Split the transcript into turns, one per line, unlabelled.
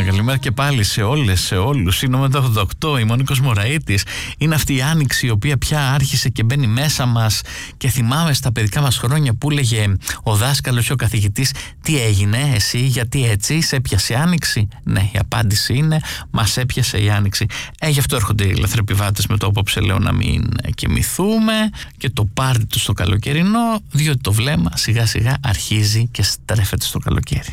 Καλημέρα και πάλι σε όλες, σε όλους. Είναι ο Μετα88, η Μονίκος Μωραΐτης. Είναι αυτή η άνοιξη η οποία πια άρχισε και μπαίνει μέσα μας. Και θυμάμαι στα παιδικά μας χρόνια που έλεγε ο δάσκαλος ή ο καθηγητής, τι έγινε εσύ, γιατί έτσι, σε έπιασε η άνοιξη? Ναι, η απάντηση είναι, μας έπιασε η άνοιξη. Γι' αυτό έρχονται οι λαθρεπιβάτες με το απόψε λέω να μην κοιμηθούμε και το πάρτι του στο καλοκαιρινό, διότι το βλέμμα σιγά σιγά αρχίζει και στρέφεται στο καλοκαίρι.